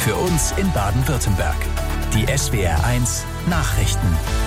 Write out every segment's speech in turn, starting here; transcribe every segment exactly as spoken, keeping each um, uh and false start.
Für uns in Baden-Württemberg. Die S W R eins Nachrichten.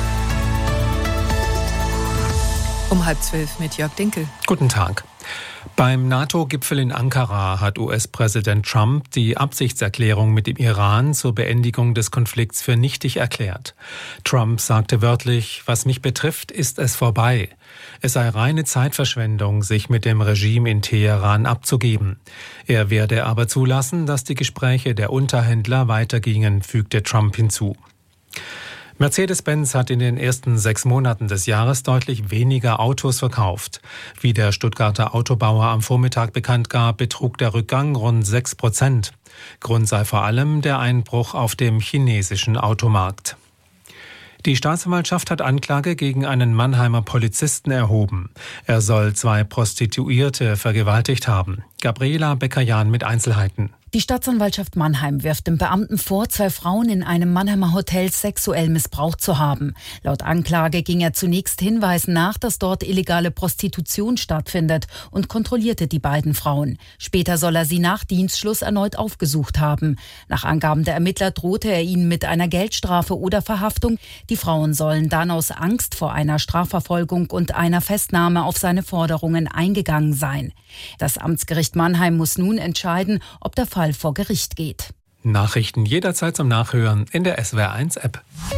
Um halb zwölf mit Jörg Dinkel. Guten Tag. Beim NATO-Gipfel in Ankara hat U S-Präsident Trump die Absichtserklärung mit dem Iran zur Beendigung des Konflikts für nichtig erklärt. Trump sagte wörtlich: Was mich betrifft, ist es vorbei. Es sei reine Zeitverschwendung, sich mit dem Regime in Teheran abzugeben. Er werde aber zulassen, dass die Gespräche der Unterhändler weitergingen, fügte Trump hinzu. Mercedes-Benz hat in den ersten sechs Monaten des Jahres deutlich weniger Autos verkauft. Wie der Stuttgarter Autobauer am Vormittag bekannt gab, betrug der Rückgang rund sechs Prozent. Grund sei vor allem der Einbruch auf dem chinesischen Automarkt. Die Staatsanwaltschaft hat Anklage gegen einen Mannheimer Polizisten erhoben. Er soll zwei Prostituierte vergewaltigt haben. Gabriela Becker-Jahn mit Einzelheiten. Die Staatsanwaltschaft Mannheim wirft dem Beamten vor, zwei Frauen in einem Mannheimer Hotel sexuell missbraucht zu haben. Laut Anklage ging er zunächst Hinweisen nach, dass dort illegale Prostitution stattfindet, und kontrollierte die beiden Frauen. Später soll er sie nach Dienstschluss erneut aufgesucht haben. Nach Angaben der Ermittler drohte er ihnen mit einer Geldstrafe oder Verhaftung. Die Frauen sollen dann aus Angst vor einer Strafverfolgung und einer Festnahme auf seine Forderungen eingegangen sein. Das Amtsgericht Mannheim muss nun entscheiden, ob der Fall vor Gericht geht. Nachrichten jederzeit zum Nachhören in der S W R eins App.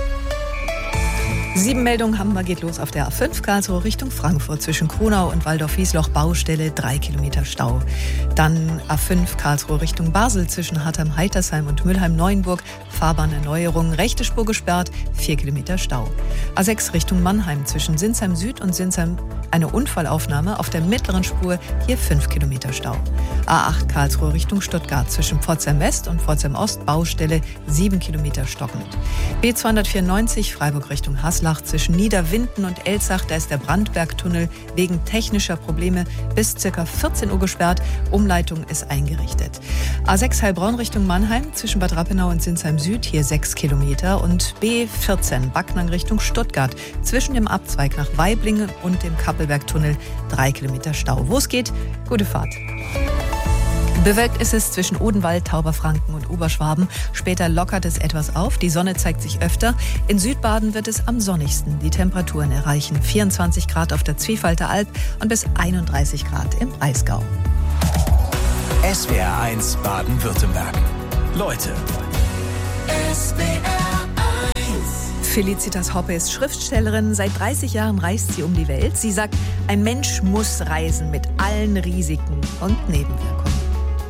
Sieben Meldungen haben wir, geht los auf der A fünf Karlsruhe Richtung Frankfurt zwischen Kronau und Waldorf-Wiesloch, Baustelle, drei Kilometer Stau. Dann A fünf Karlsruhe Richtung Basel zwischen Hartheim-Heitersheim und Mülheim-Neuenburg, Fahrbahnerneuerung, rechte Spur gesperrt, vier Kilometer Stau. A sechs Richtung Mannheim zwischen Sinsheim Süd und Sinsheim eine Unfallaufnahme auf der mittleren Spur, hier fünf Kilometer Stau. A acht Karlsruhe Richtung Stuttgart zwischen Pforzheim West und Pforzheim Ost, Baustelle, sieben Kilometer stockend. B zweihundertvierundneunzig Freiburg Richtung Haslach zwischen Niederwinden und Elzach, da ist der Brandbergtunnel wegen technischer Probleme bis ca. vierzehn Uhr gesperrt. Umleitung ist eingerichtet. A sechs Heilbronn Richtung Mannheim zwischen Bad Rappenau und Sinsheim Süd, hier sechs Kilometer. Und B vierzehn Backnang Richtung Stuttgart zwischen dem Abzweig nach Waiblingen und dem Kappelbergtunnel, drei Kilometer Stau. Wo es geht, gute Fahrt. Bewölkt ist es zwischen Odenwald, Tauberfranken und Oberschwaben. Später lockert es etwas auf. Die Sonne zeigt sich öfter. In Südbaden wird es am sonnigsten. Die Temperaturen erreichen vierundzwanzig Grad auf der Zwiefalter Alb und bis einunddreißig Grad im Breisgau. S W R eins Baden-Württemberg. Leute. S W R eins. Felicitas Hoppe ist Schriftstellerin. Seit dreißig Jahren reist sie um die Welt. Sie sagt, ein Mensch muss reisen mit allen Risiken und Nebenwirkungen.